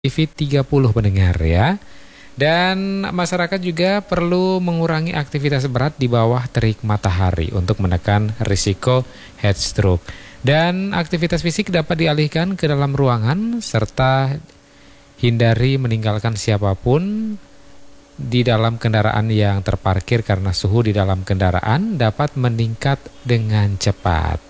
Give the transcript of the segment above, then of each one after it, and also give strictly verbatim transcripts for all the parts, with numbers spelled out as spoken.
T V tiga puluh pendengar ya. Dan masyarakat juga perlu mengurangi aktivitas berat di bawah terik matahari untuk menekan risiko heat stroke. Dan aktivitas fisik dapat dialihkan ke dalam ruangan serta hindari meninggalkan siapapun di dalam kendaraan yang terparkir karena suhu di dalam kendaraan dapat meningkat dengan cepat.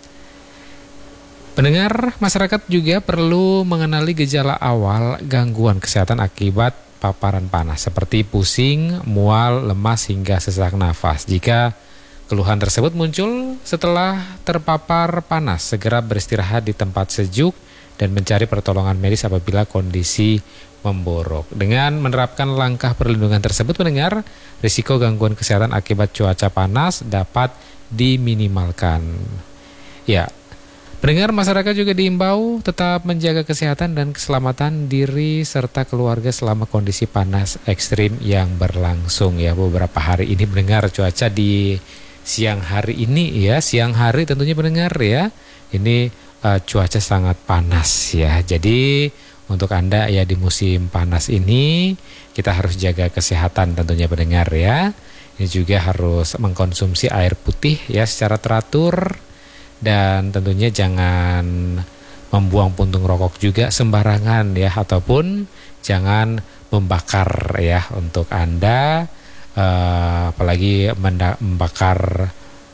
Pendengar, masyarakat juga perlu mengenali gejala awal gangguan kesehatan akibat paparan panas seperti pusing, mual, lemas hingga sesak nafas. Jika keluhan tersebut muncul setelah terpapar panas, segera beristirahat di tempat sejuk dan mencari pertolongan medis apabila kondisi memburuk. Dengan menerapkan langkah perlindungan tersebut, pendengar, risiko gangguan kesehatan akibat cuaca panas dapat diminimalkan. Ya. Pendengar, masyarakat juga diimbau tetap menjaga kesehatan dan keselamatan diri serta keluarga selama kondisi panas ekstrim yang berlangsung ya beberapa hari ini. Pendengar, cuaca di siang hari ini ya, siang hari tentunya pendengar ya, ini uh, cuaca sangat panas ya. Jadi untuk Anda ya di musim panas ini kita harus jaga kesehatan tentunya pendengar ya. Ini juga harus mengkonsumsi air putih ya secara teratur. Dan tentunya jangan membuang puntung rokok juga sembarangan ya, ataupun jangan membakar ya untuk Anda, uh, apalagi membakar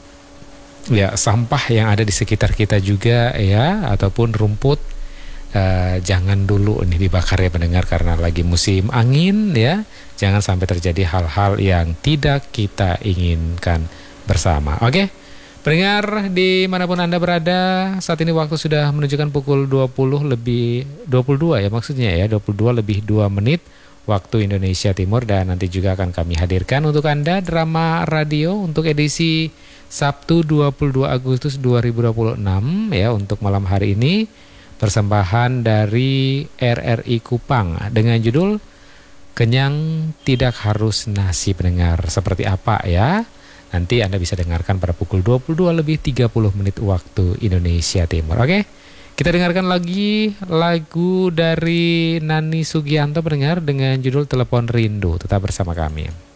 ya sampah yang ada di sekitar kita juga ya, ataupun rumput, uh, jangan dulu nih dibakar ya pendengar karena lagi musim angin ya, jangan sampai terjadi hal-hal yang tidak kita inginkan bersama. Oke. Pendengar dimanapun Anda berada, saat ini waktu sudah menunjukkan pukul dua puluh lebih dua puluh dua ya maksudnya ya, dua puluh dua lebih dua menit waktu Indonesia Timur. Dan nanti juga akan kami hadirkan untuk Anda drama radio untuk edisi Sabtu dua puluh dua Agustus dua ribu dua puluh enam ya, untuk malam hari ini. Persembahan dari R R I Kupang dengan judul Kenyang Tidak Harus Nasi. Pendengar, seperti apa ya? Nanti Anda bisa dengarkan pada pukul dua puluh dua lebih tiga puluh menit waktu Indonesia Timur. Oke, kita dengarkan lagi lagu dari Nani Sugianto pendengar dengan judul Telepon Rindu. Tetap bersama kami.